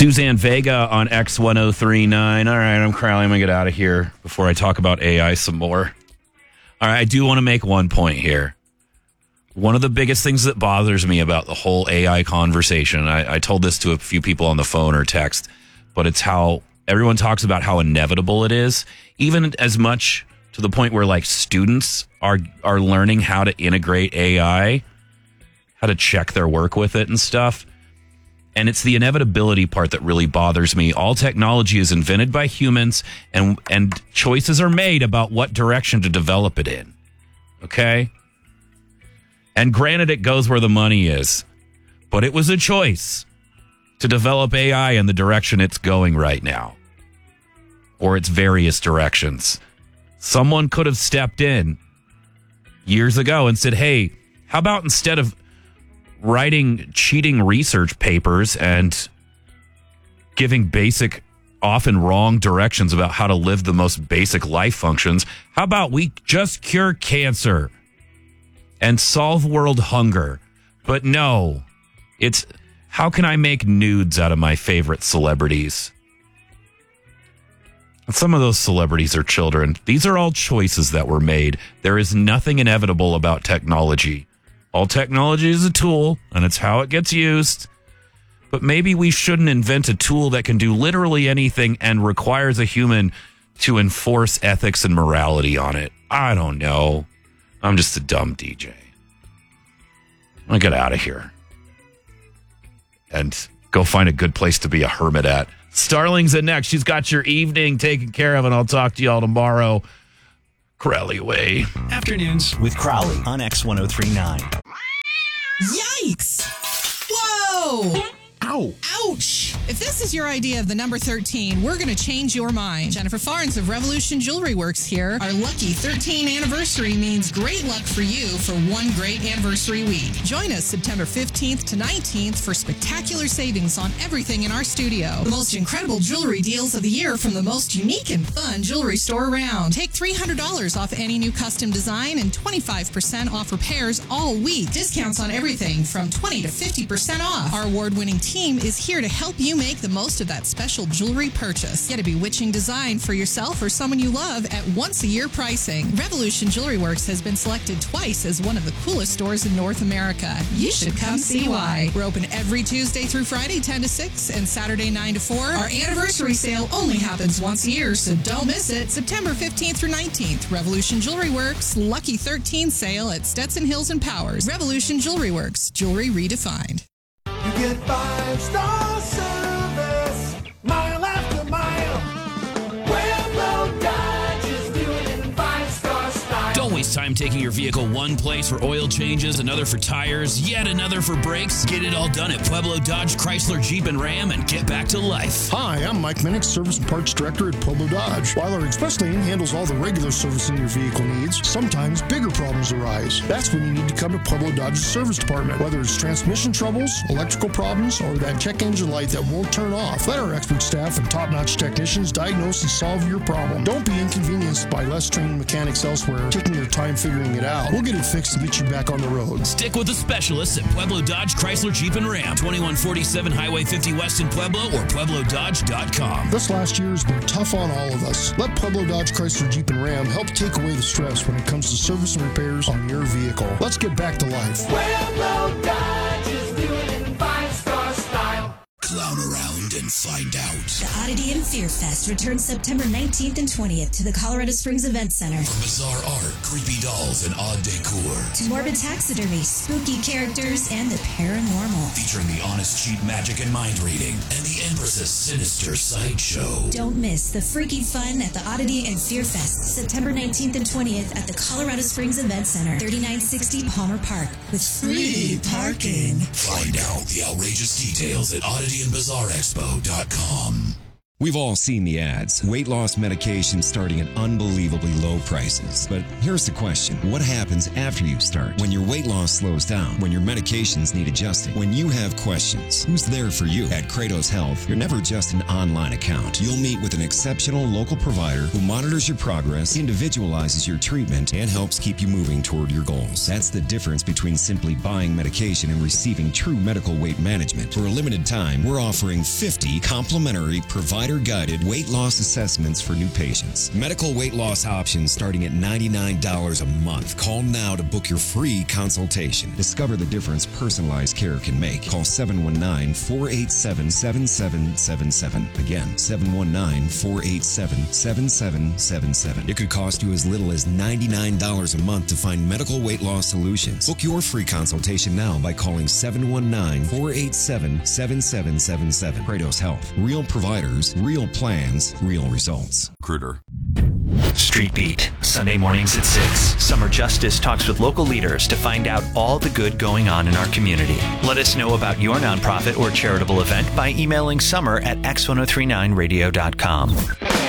Suzanne Vega on X1039. All right, I'm Crowley. I'm going to get out of here before I talk about AI some more. All right, I do want to make one point here. One of the biggest things that bothers me about the whole AI conversation, I told this to a few people on the phone or text, but it's how everyone talks about how inevitable it is, even as much to the point where like students are learning how to integrate AI, how to check their work with it and stuff. And it's the inevitability part that really bothers me. All technology is invented by humans, and choices are made about what direction to develop it in. Okay? And granted, it goes where the money is. But it was a choice to develop AI in the direction it's going right now. Or its various directions. Someone could have stepped in years ago and said, hey, how about instead of writing cheating research papers and giving basic, often wrong directions about how to live the most basic life functions, how about we just cure cancer and solve world hunger? But no, it's how can I make nudes out of my favorite celebrities? And some of those celebrities are children. These are all choices that were made. There is nothing inevitable about technology. All technology is a tool, and it's how it gets used. But maybe we shouldn't invent a tool that can do literally anything and requires a human to enforce ethics and morality on it. I don't know. I'm just a dumb DJ. I'll get out of here and go find a good place to be a hermit at. Starling's at next. She's got your evening taken care of, and I'll talk to y'all tomorrow. Crowley Way. Afternoons with Crowley on X1039. Yikes! Whoa! Ow! Ouch! If this is your idea of the number 13, we're going to change your mind. Jennifer Farnes of Revolution Jewelry Works here. Our lucky 13 anniversary means great luck for you for one great anniversary week. Join us September 15th to 19th for spectacular savings on everything in our studio. The most incredible jewelry deals of the year from the most unique and fun jewelry store around. Take $300 off any new custom design and 25% off repairs all week. Discounts on everything from 20 to 50% off. Our award-winning team is here to help you make the most of that special jewelry purchase. Get a bewitching design for yourself or someone you love at once-a-year pricing. Revolution Jewelry Works has been selected twice as one of the coolest stores in North America. You should come see why. We're open every Tuesday through Friday, 10 to 6, and Saturday, 9 to 4. Our anniversary sale only happens once a year, so don't miss it. September 15th through 19th, Revolution Jewelry Works, Lucky 13 sale at Stetson Hills and Powers. Revolution Jewelry Works, jewelry redefined. You get 5-star service, mile after mile. Pueblo Dodge is doing it in 5-star style. Don't waste time taking your vehicle one place for oil changes, another for tires, yet another for brakes. Get it all done at Pueblo Dodge, Chrysler, Jeep, and Ram and get back to life. Hi, I'm Mike Minnick, Service and Parts Director at Pueblo Dodge. While our express lane handles all the regular servicing your vehicle needs, sometimes bigger problems arise. That's when you need to come to Pueblo Dodge's service department. Whether it's transmission troubles, electrical problems, or that check engine light that won't turn off, let our expert staff and top-notch technicians diagnose and solve your problem. Don't be inconvenienced by less trained mechanics elsewhere taking their time figuring it out. We'll get it fixed and get you back on the road. Stick with the specialists at Pueblo Dodge, Chrysler, Jeep, and Ram. 2147 Highway 50 West in Pueblo or PuebloDodge.com. This last year has been tough on all of us. Let Pueblo Dodge, Chrysler, Jeep, and Ram help take away the stress when it comes to service and repairs on your vehicle. Let's get back to life. Pueblo Dodge is doing it in 5-star style. Clown around and find out. The Oddity and Fear Fest returns September 19th and 20th to the Colorado Springs Event Center. From bizarre art, creepy dolls, and odd decor. To morbid taxidermy, spooky characters, and the paranormal. Featuring the honest cheat magic and mind reading. And the Empress's sinister sideshow. Don't miss the freaky fun at the Oddity and Fear Fest, September 19th and 20th at the Colorado Springs Event Center, 3960 Palmer Park, with free parking. Find out the outrageous details at oddityandbizarreexpo.com. We've all seen the ads. Weight loss medication starting at unbelievably low prices. But here's the question. What happens after you start? When your weight loss slows down? When your medications need adjusting? When you have questions? Who's there for you? At Kratos Health, you're never just an online account. You'll meet with an exceptional local provider who monitors your progress, individualizes your treatment, and helps keep you moving toward your goals. That's the difference between simply buying medication and receiving true medical weight management. For a limited time, we're offering 50 complimentary provider-guided weight loss assessments for new patients. Medical weight loss options starting at $99 a month. Call now to book your free consultation. Discover the difference personalized care can make. Call 719-487-7777. Again, 719-487-7777. It could cost you as little as $99 a month to find medical weight loss solutions. Book your free consultation now by calling 719-487-7777. Kratos Health. Real providers, real plans, real results. Recruiter. Street Beat, Sunday mornings at 6. Summer Justice talks with local leaders to find out all the good going on in our community. Let us know about your nonprofit or charitable event by emailing summer@x1039radio.com.